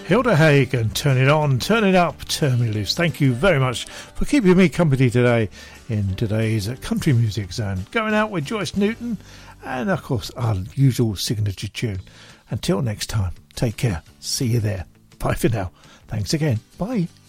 Hilda Haig and Turn It On, Turn It Up, Turn Me Loose. Thank you very much for keeping me company today in today's Country Music Zone. Going out with Joyce Newton and, of course, our usual signature tune. Until next time, take care. See you there. Bye for now. Thanks again. Bye.